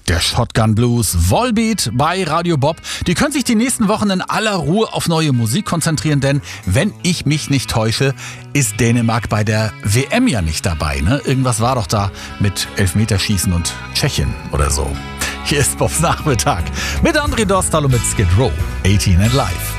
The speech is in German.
Der Shotgun Blues, Volbeat bei Radio Bob. Die können sich die nächsten Wochen in aller Ruhe auf neue Musik konzentrieren, denn wenn ich mich nicht täusche, ist Dänemark bei der WM ja nicht dabei. Ne? Irgendwas war doch da mit Elfmeterschießen und Tschechien oder so. Hier ist Bobs Nachmittag mit André Dostal und mit Skid Row, 18 and Live.